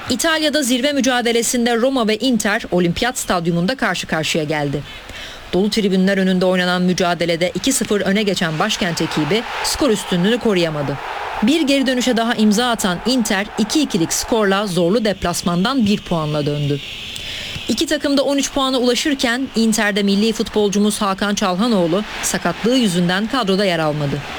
İtalya'da zirve mücadelesinde Roma ve Inter Olimpiyat Stadyumunda karşı karşıya geldi. Dolu tribünler önünde oynanan mücadelede 2-0 öne geçen başkent ekibi skor üstünlüğünü koruyamadı. Bir geri dönüşe daha imza atan Inter 2-2'lik skorla zorlu deplasmandan 1 puanla döndü. İki takım da 13 puana ulaşırken Inter'de milli futbolcumuz Hakan Çalhanoğlu sakatlığı yüzünden kadroda yer almadı.